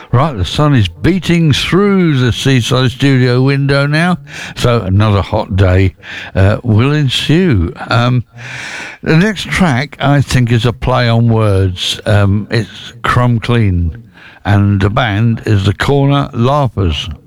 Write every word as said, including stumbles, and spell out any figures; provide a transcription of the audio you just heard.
Right, the sun is beating through the Seaside Studio window now, so another hot day uh, will ensue. Um, the next track, I think, is a play on words. Um, it's Crumb Clean, and the band is the Corner Larpers.